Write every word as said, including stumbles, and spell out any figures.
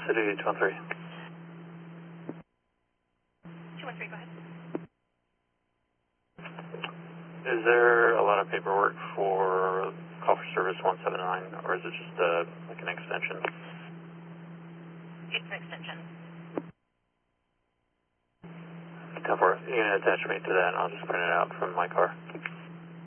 City two one three. two one three, go ahead. Is there a lot of paperwork for call for service one seven nine, or is it just uh, like an extension? It's an extension. ten four, you can attach me to that and I'll just print it out from my car.